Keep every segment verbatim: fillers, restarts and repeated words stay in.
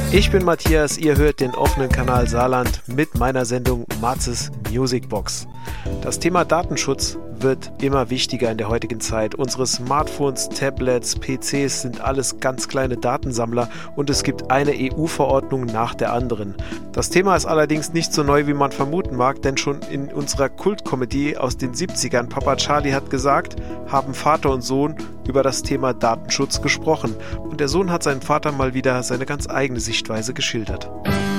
Ich bin Matthias, ihr hört den offenen Kanal Saarland mit meiner Sendung Matzes Musicbox. Das Thema Datenschutz wird immer wichtiger in der heutigen Zeit. Unsere Smartphones, Tablets, P Cs sind alles ganz kleine Datensammler und es gibt eine E U-Verordnung nach der anderen. Das Thema ist allerdings nicht so neu, wie man vermuten mag, denn schon in unserer Kultkomödie aus den siebzigern, Papa Charlie hat gesagt, haben Vater und Sohn über das Thema Datenschutz gesprochen. Und der Sohn hat seinem Vater mal wieder seine ganz eigene Sichtweise geschildert.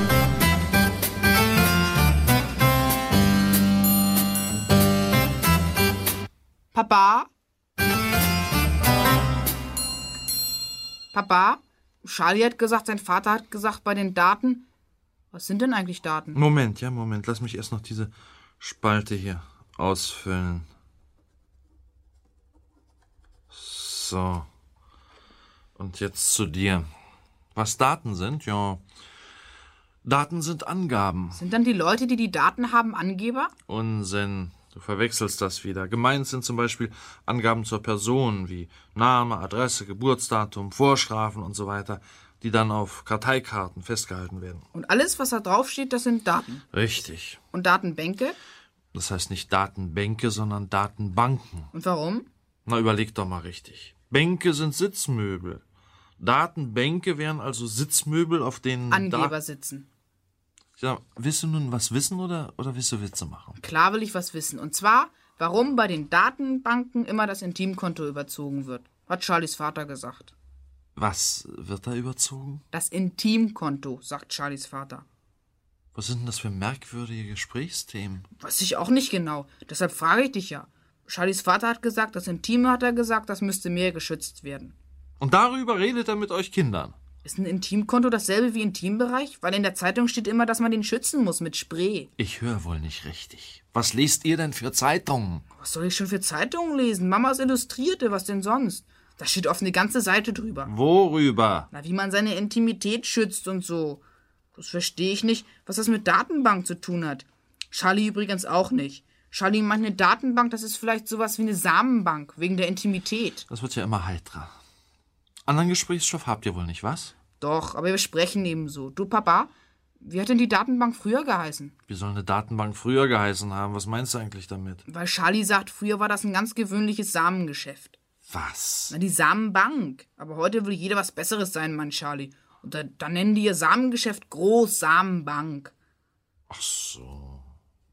Papa? Papa? Charlie hat gesagt, sein Vater hat gesagt, bei den Daten... Was sind denn eigentlich Daten? Moment, ja, Moment. Lass mich erst noch diese Spalte hier ausfüllen. So. Und jetzt zu dir. Was Daten sind? Ja, Daten sind Angaben. Sind dann die Leute, die die Daten haben, Angeber? Unsinn. Du verwechselst das wieder. Gemeint sind zum Beispiel Angaben zur Person wie Name, Adresse, Geburtsdatum, Vorstrafen und so weiter, die dann auf Karteikarten festgehalten werden. Und alles, was da draufsteht, das sind Daten? Richtig. Und Datenbänke? Das heißt nicht Datenbänke, sondern Datenbanken. Und warum? Na, überleg doch mal richtig. Bänke sind Sitzmöbel. Datenbänke wären also Sitzmöbel, auf denen Angeber Da- sitzen. Ja, willst du nun was wissen oder, oder willst du Witze machen? Klar will ich was wissen. Und zwar, warum bei den Datenbanken immer das Intimkonto überzogen wird. Hat Charlies Vater gesagt. Was wird da überzogen? Das Intimkonto, sagt Charlies Vater. Was sind denn das für merkwürdige Gesprächsthemen? Weiß ich auch nicht genau. Deshalb frage ich dich ja. Charlies Vater hat gesagt, das Intime hat er gesagt, das müsste mehr geschützt werden. Und darüber redet er mit euch Kindern? Ist ein Intimkonto dasselbe wie Intimbereich? Weil in der Zeitung steht immer, dass man den schützen muss mit Spray. Ich höre wohl nicht richtig. Was lest ihr denn für Zeitungen? Was soll ich schon für Zeitungen lesen? Mamas Illustrierte, was denn sonst? Da steht oft eine ganze Seite drüber. Worüber? Na, wie man seine Intimität schützt und so. Das verstehe ich nicht, was das mit Datenbank zu tun hat. Charlie übrigens auch nicht. Charlie meint, eine Datenbank, das ist vielleicht sowas wie eine Samenbank, wegen der Intimität. Das wird ja immer heiterer. Anderen Gesprächsstoff habt ihr wohl nicht, was? Doch, aber wir sprechen ebenso. Du, Papa, wie hat denn die Datenbank früher geheißen? Wie soll eine Datenbank früher geheißen haben? Was meinst du eigentlich damit? Weil Charlie sagt, früher war das ein ganz gewöhnliches Samengeschäft. Was? Na, die Samenbank. Aber heute will jeder was Besseres sein, mein Charlie. Und da, dann nennen die ihr Samengeschäft Groß-Samenbank. Ach so.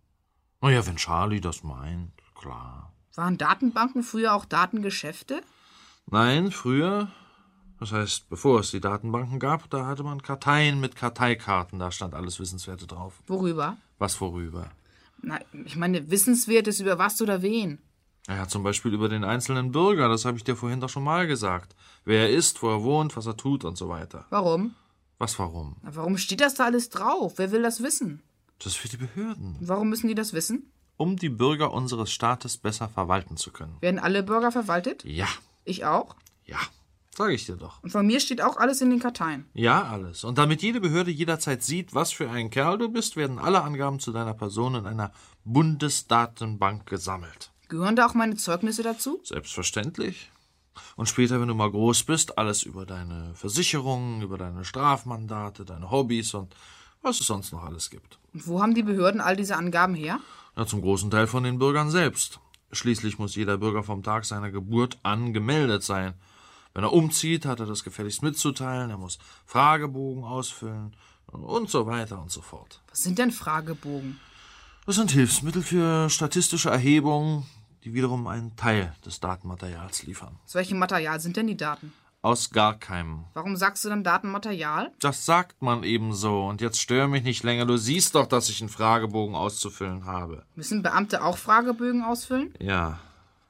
Naja, wenn Charlie das meint, klar. Waren Datenbanken früher auch Datengeschäfte? Nein, früher, das heißt, bevor es die Datenbanken gab, da hatte man Karteien mit Karteikarten, da stand alles Wissenswerte drauf. Worüber? Was worüber? Na, ich meine, Wissenswertes über was oder wen? Ja, zum Beispiel über den einzelnen Bürger, das habe ich dir vorhin doch schon mal gesagt. Wer er ist, wo er wohnt, was er tut und so weiter. Warum? Was warum? Na, warum steht das da alles drauf? Wer will das wissen? Das ist für die Behörden. Warum müssen die das wissen? Um die Bürger unseres Staates besser verwalten zu können. Werden alle Bürger verwaltet? Ja, Ich auch? ja, sage ich dir doch. Und von mir steht auch alles in den Karteien. Ja, alles. Und damit jede Behörde jederzeit sieht, was für ein Kerl du bist, werden alle Angaben zu deiner Person in einer Bundesdatenbank gesammelt. Gehören da auch meine Zeugnisse dazu? Selbstverständlich. Und später, wenn du mal groß bist, alles über deine Versicherungen, über deine Strafmandate, deine Hobbys und was es sonst noch alles gibt. Und wo haben die Behörden all diese Angaben her? Ja, zum großen Teil von den Bürgern selbst. Schließlich muss jeder Bürger vom Tag seiner Geburt an gemeldet sein. Wenn er umzieht, hat er das gefälligst mitzuteilen, er muss Fragebogen ausfüllen und so weiter und so fort. Was sind denn Fragebogen? Das sind Hilfsmittel für statistische Erhebungen, die wiederum einen Teil des Datenmaterials liefern. Aus welchem Material sind denn die Daten? Aus gar keinem. Warum sagst du dann Datenmaterial? Das sagt man eben so. Und jetzt stör mich nicht länger. Du siehst doch, dass ich einen Fragebogen auszufüllen habe. Müssen Beamte auch Fragebögen ausfüllen? Ja.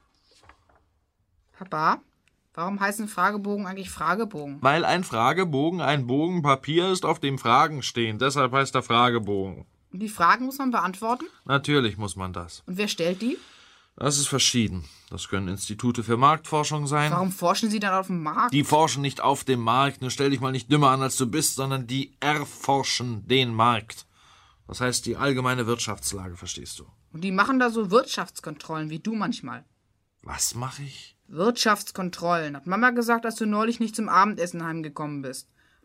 Papa, warum heißen Fragebogen eigentlich Fragebogen? Weil ein Fragebogen ein Bogen Papier ist, auf dem Fragen stehen. Deshalb heißt er Fragebogen. Und die Fragen muss man beantworten? Natürlich muss man das. Und wer stellt die? Das ist verschieden. Das können Institute für Marktforschung sein. Warum forschen sie dann auf dem Markt? Die forschen nicht auf dem Markt. Nur stell dich mal nicht dümmer an, als du bist, sondern die erforschen den Markt. Das heißt die allgemeine Wirtschaftslage, verstehst du? Und die machen da so Wirtschaftskontrollen, wie du manchmal. Was mache ich? Wirtschaftskontrollen. Hat Mama gesagt, als du neulich nicht zum Abendessen heimgekommen bist.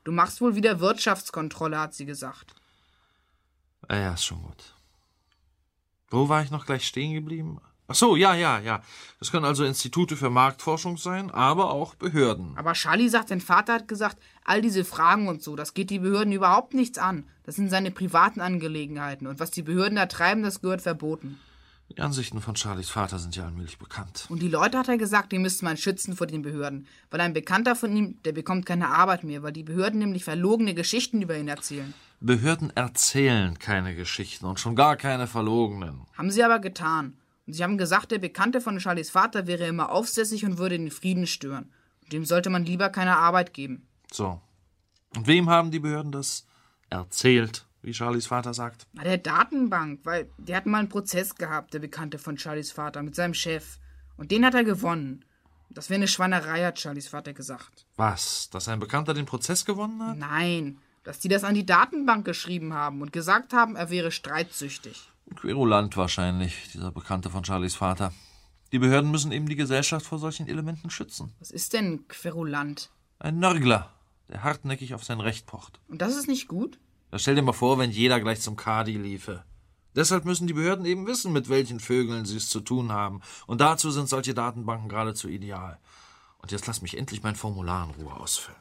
Du machst wohl wieder Wirtschaftskontrolle, hat sie gesagt. Ja, ja, ist schon gut. Wo war ich noch gleich stehen geblieben? Ach so, ja, ja, ja. Das können also Institute für Marktforschung sein, aber auch Behörden. Aber Charlie sagt, sein Vater hat gesagt, all diese Fragen und so, das geht die Behörden überhaupt nichts an. Das sind seine privaten Angelegenheiten. Und was die Behörden da treiben, das gehört verboten. Die Ansichten von Charlies Vater sind ja allmählich bekannt. Und die Leute, hat er gesagt, die müsste man schützen vor den Behörden. Weil ein Bekannter von ihm, der bekommt keine Arbeit mehr, weil die Behörden nämlich verlogene Geschichten über ihn erzählen. Behörden erzählen keine Geschichten und schon gar keine verlogenen. Haben sie aber getan. Und sie haben gesagt, der Bekannte von Charlies Vater wäre immer aufsässig und würde den Frieden stören. Und dem sollte man lieber keine Arbeit geben. So. Und wem haben die Behörden das erzählt, wie Charlies Vater sagt? Na, der Datenbank, weil der hat mal einen Prozess gehabt, der Bekannte von Charlies Vater, mit seinem Chef. Und den hat er gewonnen. Das wäre eine Schweinerei, hat Charlies Vater gesagt. Was? Dass ein Bekannter den Prozess gewonnen hat? Nein, dass die das an die Datenbank geschrieben haben und gesagt haben, er wäre streitsüchtig. Querulant wahrscheinlich, dieser Bekannte von Charlies Vater. Die Behörden müssen eben die Gesellschaft vor solchen Elementen schützen. Was ist denn querulant? Ein Nörgler, der hartnäckig auf sein Recht pocht. Und das ist nicht gut? Da stell dir mal vor, wenn jeder gleich zum Kadi liefe. Deshalb müssen die Behörden eben wissen, mit welchen Vögeln sie es zu tun haben. Und dazu sind solche Datenbanken geradezu ideal. Und jetzt lass mich endlich mein Formular in Ruhe ausfüllen.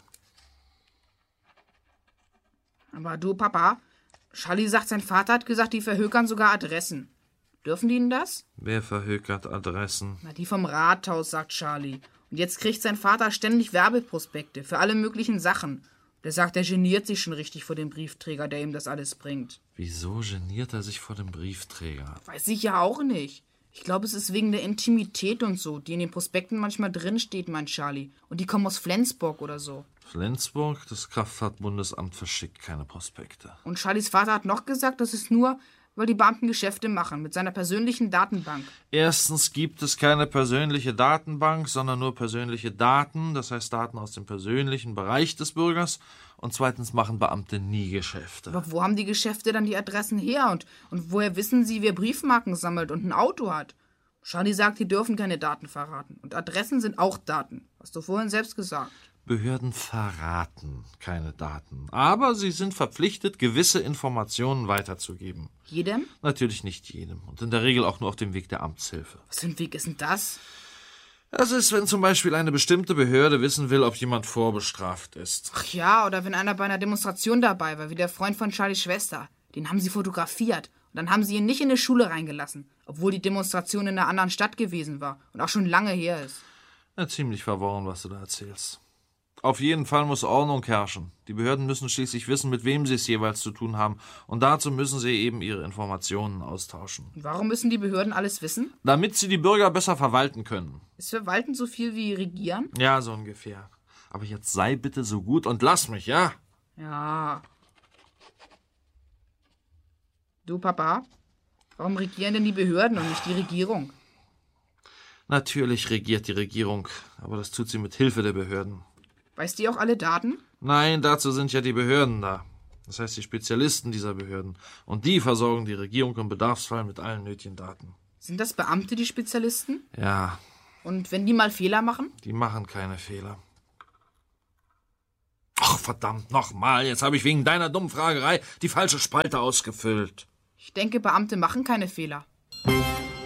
Aber du, Papa, Charlie sagt, sein Vater hat gesagt, die verhökern sogar Adressen. Dürfen die ihnen das? Wer verhökert Adressen? Na, die vom Rathaus, sagt Charlie. Und jetzt kriegt sein Vater ständig Werbeprospekte für alle möglichen Sachen. Der sagt, er geniert sich schon richtig vor dem Briefträger, der ihm das alles bringt. Wieso geniert er sich vor dem Briefträger? Weiß ich ja auch nicht. Ich glaube, es ist wegen der Intimität und so, die in den Prospekten manchmal drinsteht, meint Charlie. Und die kommen aus Flensburg oder so. Flensburg? Das Kraftfahrtbundesamt verschickt keine Prospekte. Und Charlies Vater hat noch gesagt, das ist nur, weil die Beamten Geschäfte machen mit seiner persönlichen Datenbank. Erstens gibt es keine persönliche Datenbank, sondern nur persönliche Daten, das heißt Daten aus dem persönlichen Bereich des Bürgers. Und zweitens machen Beamte nie Geschäfte. Aber wo haben die Geschäfte dann die Adressen her? Und, und woher wissen sie, wer Briefmarken sammelt und ein Auto hat? Charlie sagt, die dürfen keine Daten verraten. Und Adressen sind auch Daten. Hast du vorhin selbst gesagt. Behörden verraten keine Daten. Aber sie sind verpflichtet, gewisse Informationen weiterzugeben. Jedem? Natürlich nicht jedem. Und in der Regel auch nur auf dem Weg der Amtshilfe. Was für ein Weg ist denn das? Das ist, wenn zum Beispiel eine bestimmte Behörde wissen will, ob jemand vorbestraft ist. Ach ja, oder wenn einer bei einer Demonstration dabei war, wie der Freund von Charlies Schwester. Den haben sie fotografiert. Und dann haben sie ihn nicht in die Schule reingelassen, obwohl die Demonstration in einer anderen Stadt gewesen war und auch schon lange her ist. Ja, ziemlich verworren, was du da erzählst. Auf jeden Fall muss Ordnung herrschen. Die Behörden müssen schließlich wissen, mit wem sie es jeweils zu tun haben. Und dazu müssen sie eben ihre Informationen austauschen. Und warum müssen die Behörden alles wissen? Damit sie die Bürger besser verwalten können. Ist Verwalten so viel wie Regieren? Ja, so ungefähr. Aber jetzt sei bitte so gut und lass mich, ja? Ja. Du, Papa, warum regieren denn die Behörden und nicht die Regierung? Natürlich regiert die Regierung, aber das tut sie mit Hilfe der Behörden. Weiß die auch alle Daten? Nein, dazu sind ja die Behörden da. Das heißt die Spezialisten dieser Behörden. Und die versorgen die Regierung im Bedarfsfall mit allen nötigen Daten. Sind das Beamte, die Spezialisten? Ja. Und wenn die mal Fehler machen? Die machen keine Fehler. Ach, verdammt nochmal, jetzt habe ich wegen deiner dummen Fragerei die falsche Spalte ausgefüllt. Ich denke, Beamte machen keine Fehler.